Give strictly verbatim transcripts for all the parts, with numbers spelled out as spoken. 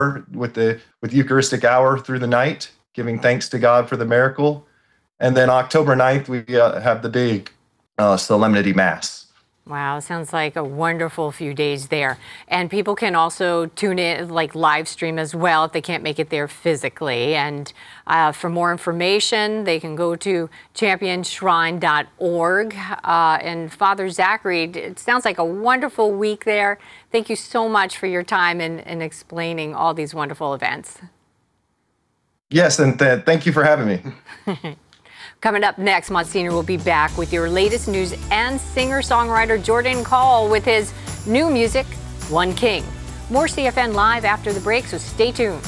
with the with Eucharistic hour through the night, giving thanks to God for the miracle. And then October ninth, we uh, have the big uh, Solemnity Mass. Wow, sounds like a wonderful few days there. And people can also tune in, like live stream as well, if they can't make it there physically. And uh, for more information, they can go to champion shrine dot org. Uh, and Father Zachary, it sounds like a wonderful week there. Thank you so much for your time and, and explaining all these wonderful events. Yes, and th- thank you for having me. Coming up next, Monsignor will be back with your latest news and singer-songwriter Jordan Call with his new music, One King. More C F N Live after the break, so stay tuned.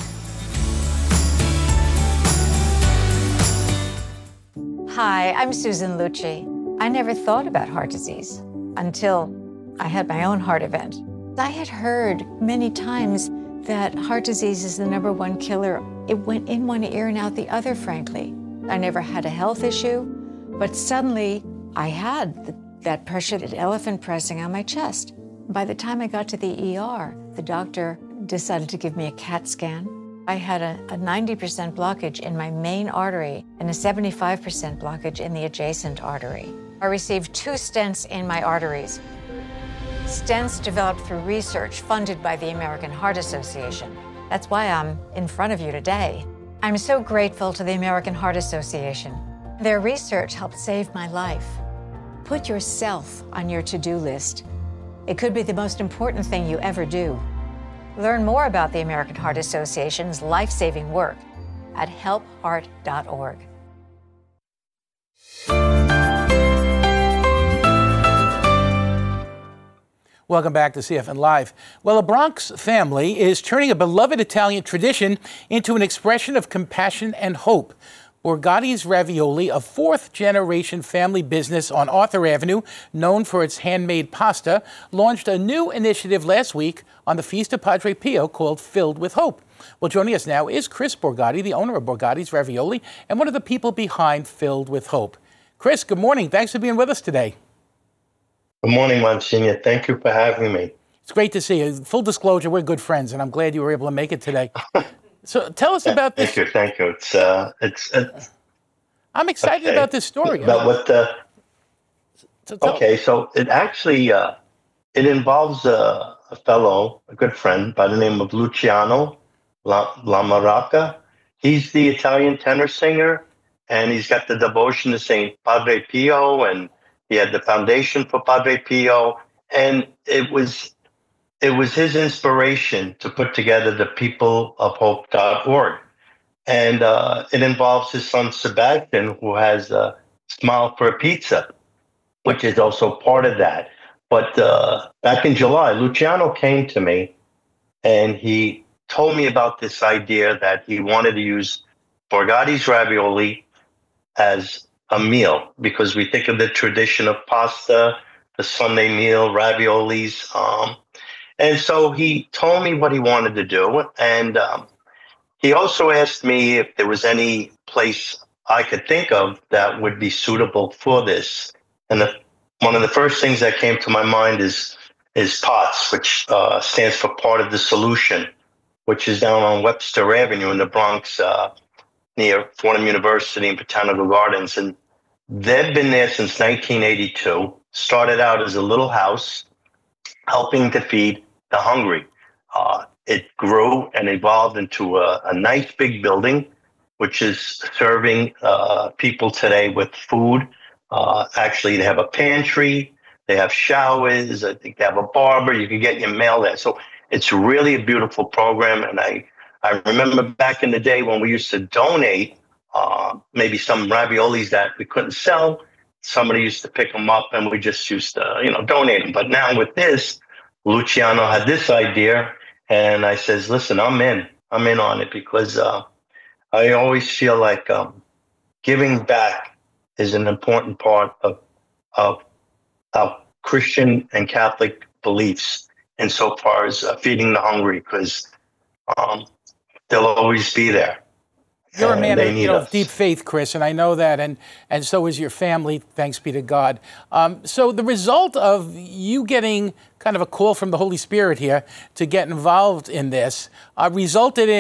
Hi, I'm Susan Lucci. I never thought about heart disease until I had my own heart event. I had heard many times that heart disease is the number one killer. It went in one ear and out the other, frankly. I never had a health issue, but suddenly I had the, that pressure, that elephant pressing on my chest. By the time I got to the E R, the doctor decided to give me a CAT scan. I had a, a ninety percent blockage in my main artery and a seventy-five percent blockage in the adjacent artery. I received two stents in my arteries. Stents developed through research funded by the American Heart Association. That's why I'm in front of you today. I'm so grateful to the American Heart Association. Their research helped save my life. Put yourself on your to-do list. It could be the most important thing you ever do. Learn more about the American Heart Association's life-saving work at help heart dot org. Welcome back to C F N Live. Well, a Bronx family is turning a beloved Italian tradition into an expression of compassion and hope. Borgatti's Ravioli, a fourth-generation family business on Arthur Avenue, known for its handmade pasta, launched a new initiative last week on the Feast of Padre Pio called Filled with Hope. Well, joining us now is Chris Borgatti, the owner of Borgatti's Ravioli, and one of the people behind Filled with Hope. Chris, good morning. Thanks for being with us today. Good morning, Monsignor. Thank you for having me. It's great to see you. Full disclosure, we're good friends, and I'm glad you were able to make it today. So tell us about this. Thank you, thank you. It's, uh, it's, it's I'm excited okay. about this story. About what the, so okay, so it actually, uh, it involves a, a fellow, a good friend by the name of Luciano La, Lamaraca. He's the Italian tenor singer, and he's got the devotion to Saint Padre Pio, and he had the foundation for Padre Pio, and it was it was his inspiration to put together the people of hope dot org. And uh, it involves his son Sebastian, who has a Smile for a Pizza, which is also part of that. But uh, back in July, Luciano came to me, and he told me about this idea that he wanted to use Borgatti's Ravioli as a meal, because we think of the tradition of pasta, the Sunday meal, raviolis. Um, and so he told me what he wanted to do. And um, he also asked me if there was any place I could think of that would be suitable for this. And the, one of the first things that came to my mind is, is POTS, which uh, stands for Part of the Solution, which is down on Webster Avenue in the Bronx, uh, near Fordham University and Botanical Gardens. And they've been there since nineteen eighty-two, started out as a little house, helping to feed the hungry. Uh, it grew and evolved into a, a nice big building, which is serving uh, people today with food. Uh, actually, they have a pantry, they have showers, I think they have a barber, you can get your mail there. So it's really a beautiful program. And I, I remember back in the day when we used to donate Uh, maybe some raviolis that we couldn't sell. Somebody used to pick them up, and we just used to, you know, donate them. But now with this, Luciano had this idea, and I says, listen, I'm in. I'm in on it, because uh, I always feel like um, giving back is an important part of, of, of Christian and Catholic beliefs insofar as uh, feeding the hungry, because um, they'll always be there. You're a and man they of, need you know, us. deep faith, Chris, and I know that, and, and so is your family, thanks be to God. Um, so the result of you getting kind of a call from the Holy Spirit here to get involved in this uh, resulted in